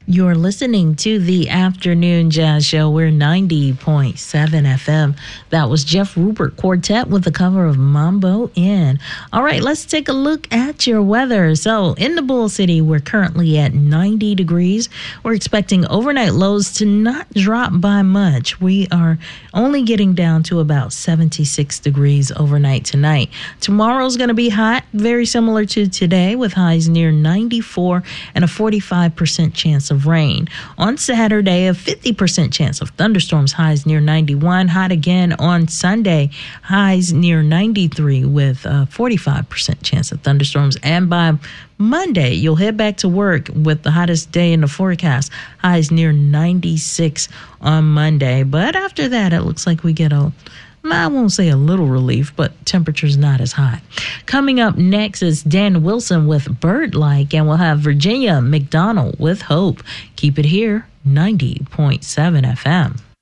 You're listening to the Afternoon Jazz Show. We're 90.7 FM. That was Jeff Rupert Quartet with the cover of Mambo In. All right, let's take a look at your weather. So in the Bull City, we're currently at 90 degrees. We're expecting overnight lows to not drop by much. We are only getting down to about 76 degrees overnight tonight. Tomorrow's going to be hot, very similar to today, with highs near 94 and a 45% chance of rain. On Saturday, a 50% chance of thunderstorms, highs near 91. Hot again on Sunday, highs near 93 with a 45% chance of thunderstorms. And by Monday, you'll head back to work with the hottest day in the forecast, highs near 96 on Monday. But after that, it looks like we get I won't say a little relief, but temperature's not as hot. Coming up next is Dan Wilson with Bird-Like, and we'll have Virginia McDonald with Hope. Keep it here, 90.7 FM.